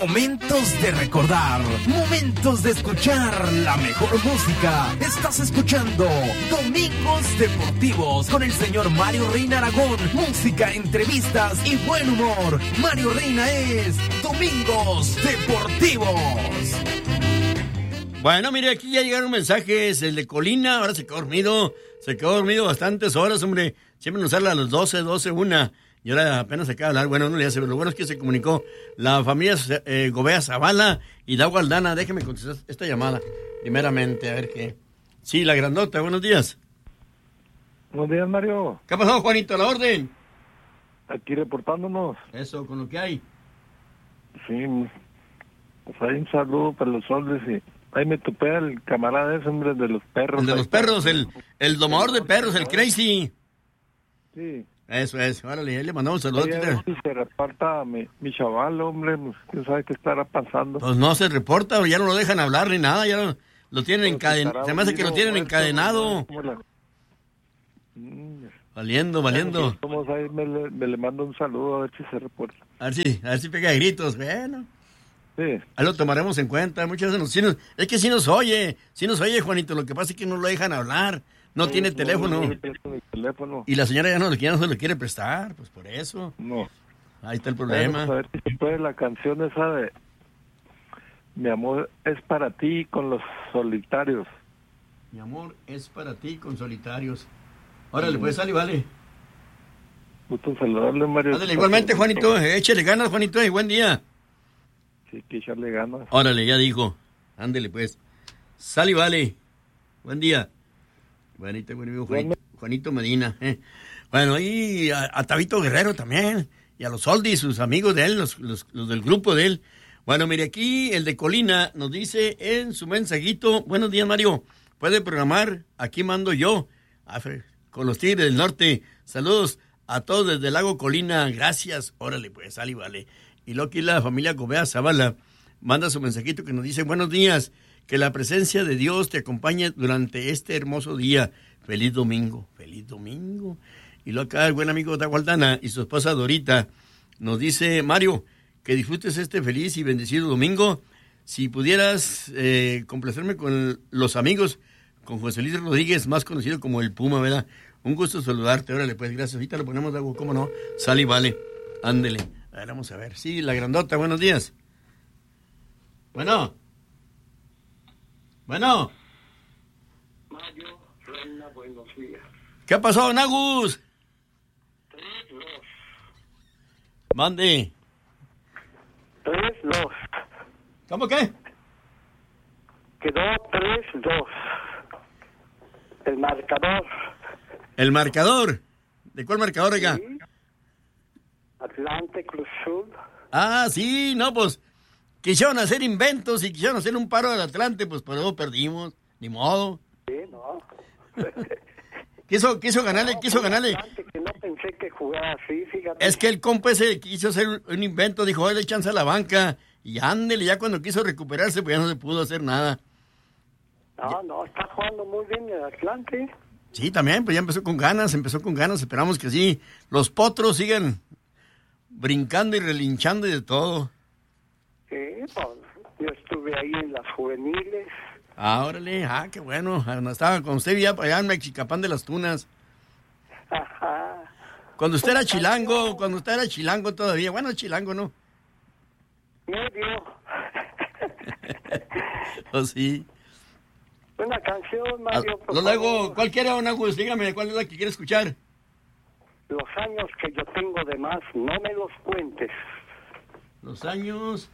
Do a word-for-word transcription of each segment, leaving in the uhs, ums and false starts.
Momentos de recordar, momentos de escuchar la mejor música. Estás escuchando Domingos Deportivos con el señor Mario Reina Aragón. Música, entrevistas y buen humor. Mario Reina es Domingos Deportivos. Bueno, mire, aquí ya llegaron mensajes. El de Colina, ahora se quedó dormido. Se quedó dormido bastantes horas, hombre. Siempre nos habla a las doce, doce, una. Y ahora apenas se acaba de hablar. Bueno, no le hace, pero lo bueno es que se comunicó la familia eh, Gobea Zavala y Dago Aldana. Déjeme contestar esta llamada primeramente, a ver qué. Sí, la grandota, buenos días. Buenos días, Mario. ¿Qué ha pasado, Juanito? ¿A la orden? Aquí reportándonos. Eso, con lo que hay. Sí, pues hay un saludo para los soles y ahí me topé al camarada ese, hombre, de los perros. El de los ahí perros, está. el, el domador de perros, el Crazy. Sí. Eso es, órale, ahí le mandamos un saludo. Oye, a ver si se reparta mi, mi chaval, hombre, pues quién sabe qué estará pasando. Pues no se reporta, ya no lo dejan hablar ni nada, ya lo, lo tienen encadenado. Se me hace que lo tienen muerto, encadenado. ¿cómo la- Mm, Valiendo, valiendo. Vamos ahí, me le, me le mando un saludo a ver si se reporta. A ver si, a ver si pega gritos, bueno. Sí. Ahí lo tomaremos en cuenta. Muchas veces nos, sí nos- es que sí nos oye, sí nos oye, Juanito. Lo que pasa es que no lo dejan hablar. No tiene Sí, teléfono. no le presto mi teléfono. Y la señora ya no, ya no se lo quiere prestar, pues por eso. No. Ahí está el Bueno, problema. pues a ver si se puede la canción esa de Mi amor es para ti con los solitarios. Mi amor es para ti con solitarios. Órale, pues, sale, vale. Gusto en saludarle, Mario. Ándale, igualmente, Juanito. Échale ganas, Juanito, y buen día. Sí, que echarle ganas. Órale, ya dijo. Ándale, pues. Sale, vale. Buen día. Buenito, buen amigo Juanito, Juanito Medina. eh. Bueno, y a, a Tabito Guerrero también. Y a los Oldis, sus amigos de él, los, los, los del grupo de él. Bueno, mire, aquí el de Colina nos dice en su mensajito: buenos días, Mario. Puede programar, aquí mando yo. Ah, con los Tigres del Norte. Saludos a todos desde el Lago Colina. Gracias. Órale, pues, sale, vale. Y luego aquí la familia Gobea Zavala manda su mensajito que nos dice: buenos días. Que la presencia de Dios te acompañe durante este hermoso día. Feliz domingo, feliz domingo. Y luego acá el buen amigo Dago Aldana y su esposa Dorita nos dice: Mario, que disfrutes este feliz y bendecido domingo. Si pudieras eh, complacerme con los amigos, con José Luis Rodríguez, más conocido como el Puma, ¿verdad? Un gusto saludarte. Órale, pues, gracias. Ahorita lo ponemos, Dago, ¿cómo no? Sale y vale. Ándele. A ver, vamos a ver. Sí, la grandota, buenos días. Bueno. Bueno. Mario Reina, buenos días. ¿Qué pasó, don Agus? tres dos. Mande. tres dos. ¿Cómo qué? Quedó tres dos. El marcador. El marcador. ¿De cuál marcador, oiga? Sí. Atlante Cruz Azul. Ah, sí, no, pues quisieron hacer inventos y quisieron hacer un paro del Atlante, pues por eso perdimos, ni modo. Sí, no. Quiso, quiso ganarle, No, quiso fue ganarle. Atlante, que no pensé que jugara así, fíjate. Es que el compa ese quiso hacer un, un invento, dijo, dale chance a la banca, y ándele, ya cuando quiso recuperarse, pues ya no se pudo hacer nada. No, no, está jugando muy bien el Atlante. Sí, también, pues ya empezó con ganas, empezó con ganas, esperamos que sí, los potros sigan brincando y relinchando y de todo. Sí, pues, yo estuve ahí en las juveniles. Ah, órale, ah, qué bueno, cuando estaba con usted ya allá en Mexicapán de las Tunas. Ajá. Cuando usted era chilango, cuando usted era chilango todavía, bueno, chilango, ¿no? Medio. Oh, sí. Una canción, Ah, Mario, por luego, favor. ¿cuál quiere, don Agus? Dígame, ¿cuál es la que quiere escuchar? Los años que yo tengo de más, no me los cuentes. Los años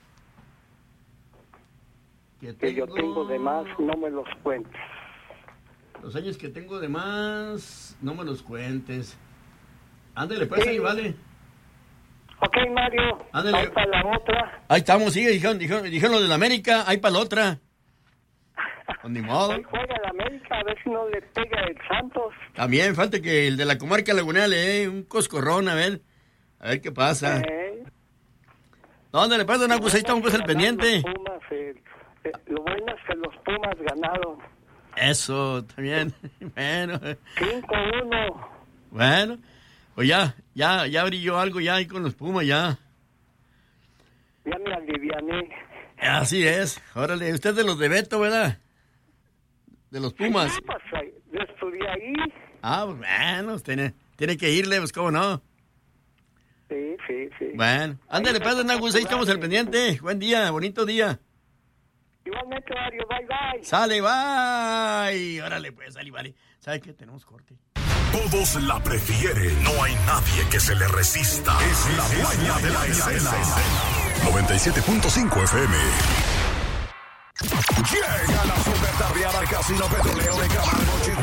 que, Que yo tengo de más, no me los cuentes. Los años que tengo de más, no me los cuentes. Ándale, pues, Sí. ahí vale. Ok, Mario, Ándale. ahí para la otra. Ahí estamos, sí, dijeron, dijeron, dijeron los de la América, ahí para la otra. Pues ni modo. Hoy juega el América, a ver si no le pega el Santos. También falta que el de la comarca lagunera le dé un coscorrón, a ver, a ver qué pasa. Eh, ¿Dónde le pasa, don Agus? Ahí estamos, pues, al pendiente. Los Pumas, eh, eh, lo bueno es que los Pumas ganaron. Eso, también. Bueno, cinco uno. bueno, pues ya, ya, ya brilló algo ya ahí con los Pumas, ya. Ya me aliviané. Así es. Órale, usted de los de Beto, ¿verdad? De los Pumas. ¿Qué pasa? Yo estudié ahí. Ah, bueno, tiene, tiene que irle, pues, ¿cómo no? Sí, sí, sí. Bueno, ándale, pues, don Agus, ahí estamos al pendiente. Buen día, bonito día. Igualmente, Mario, bye, bye. Sale, bye. Órale, pues, sale, vale. ¿Sabe qué? Tenemos corte. Todos la prefieren. No hay nadie que se le resista. Es la dueña de la escena. noventa y siete punto cinco F M. Llega la super tardeada al Casino Petrolero de Camargo, Chihuahua.